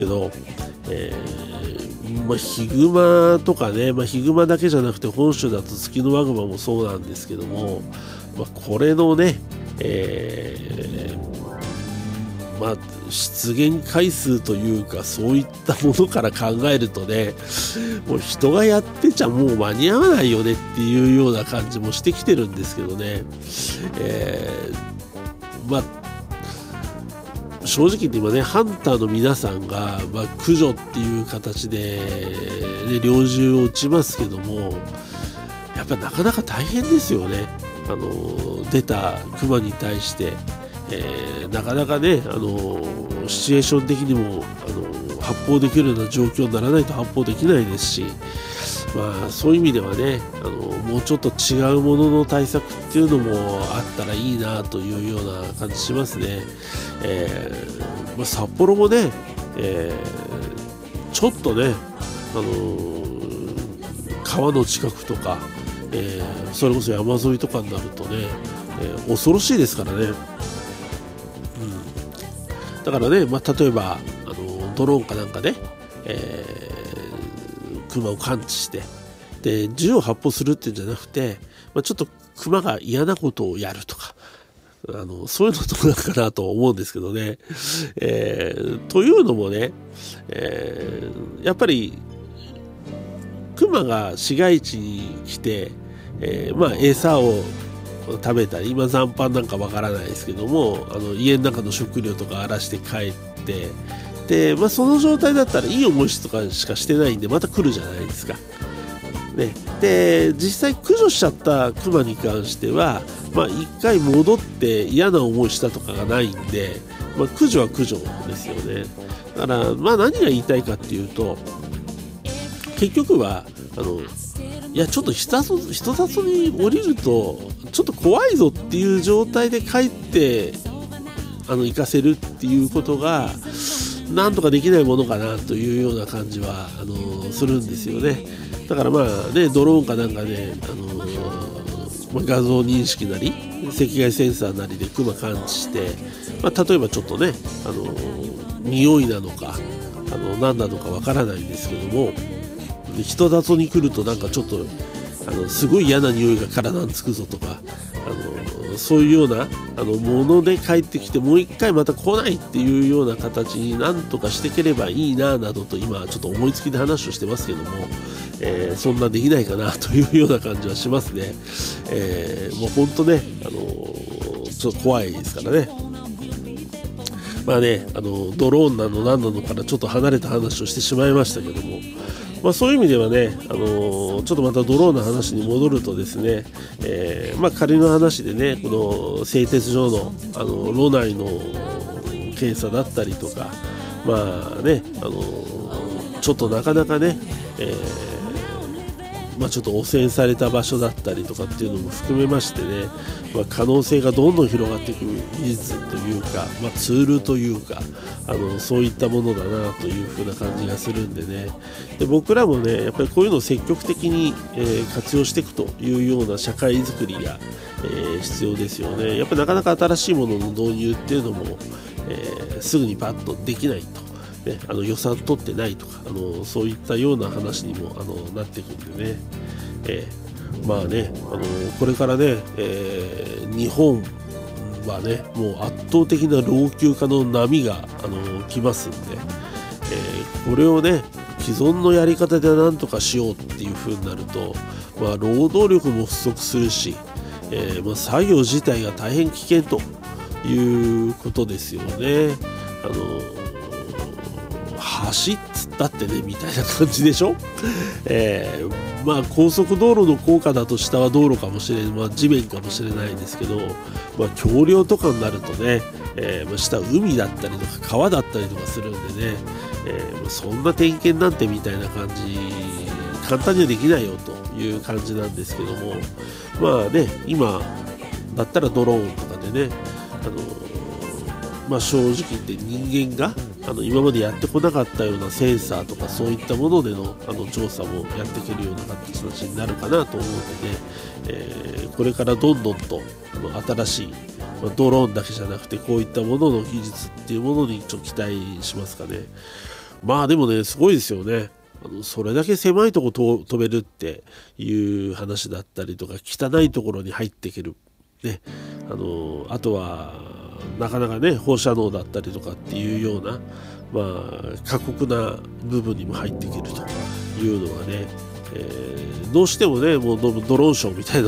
けど、ヒグマとかね、ヒグマだけじゃなくて本州だとツキノワグマもそうなんですけども、これのね、出現回数というかそういったものから考えるとね、もう人がやってちゃもう間に合わないよねっていうような感じもしてきてるんですけどね、正直言って今ね、ハンターの皆さんが、駆除っていう形で、猟銃を撃ちますけども、やっぱりなかなか大変ですよね。出たクマに対して、なかなかね、シチュエーション的にも発砲できるような状況にならないと発砲できないですし、そういう意味ではね、もうちょっと違うものの対策っていうのもあったらいいなというような感じしますね。札幌もね、ちょっとね、川の近くとか、それこそ山沿いとかになるとね、恐ろしいですからね。だからね、例えばドローンかなんかで、クマを感知してで銃を発砲するっていうんじゃなくて、ちょっとクマが嫌なことをやるとか、そういうのどうなのかなと思うんですけどね。というのもね、やっぱりクマが市街地に来て、餌を食べたり、今残飯なんかわからないですけども、家の中の食料とか荒らして帰ってで、その状態だったらいい思いとかしかしてないんでまた来るじゃないですか、ね、で実際駆除しちゃったクマに関しては一回戻って嫌な思いしたとかがないんで、駆除は駆除ですよね。だから何が言いたいかっていうと、結局はいやちょっと人里に降りるとちょっと怖いぞっていう状態で帰って行かせるっていうことがなんとかできないものかなというような感じはするんですよね。だからドローンかなんかで、画像認識なり赤外センサーなりでクマ感知して、例えばちょっとね匂いなのか何なのかわからないんですけども、人里に来るとなんかちょっとすごい嫌な匂いが体につくぞとか、そういうようなもので帰ってきてもう一回また来ないっていうような形になんとかしていければいいななどと今ちょっと思いつきで話をしてますけども、そんなできないかなというような感じはしますね。もう本当ね、ちょっと怖いですからね。ドローンなの何なのからちょっと離れた話をしてしまいましたけども、そういう意味ではね、ちょっとまたドローンの話に戻るとですね、仮の話でね、この製鉄所の炉内の検査だったりとか、ちょっとなかなかね、ちょっと汚染された場所だったりとかっていうのも含めましてね、可能性がどんどん広がっていく技術というか、ツールというかそういったものだなというふうな感じがするんでね。で僕らもねやっぱりこういうのを積極的に、活用していくというような社会づくりが、必要ですよね。やっぱりなかなか新しいものの導入っていうのも、すぐにパッとできないと。予算取ってないとかそういったような話にもなっていくんでね、これからね、日本はねもう圧倒的な老朽化の波が来ますんで、これをね既存のやり方でなんとかしようっていう風になると、労働力も不足するし、作業自体が大変危険ということですよね。橋っつったってねみたいな感じでしょ。高速道路の高架だと下は道路かもしれない、地面かもしれないんですけど、橋梁とかになるとね、下海だったりとか川だったりとかするんでね、そんな点検なんてみたいな感じ簡単にはできないよという感じなんですけども、今だったらドローンとかでね正直言って人間が今までやってこなかったようなセンサーとかそういったものでの調査もやっていけるような形になるかなと思うので、これからどんどんと新しい、ドローンだけじゃなくてこういったものの技術っていうものにちょっと期待しますかね。 まあでもね、すごいですよね。それだけ狭いとこ飛べるっていう話だったりとか、汚いところに入っていける、ね、あとはなかなかね放射能だったりとかっていうような、過酷な部分にも入っていけるというのはね、どうしてもねもうドローンショーみたいな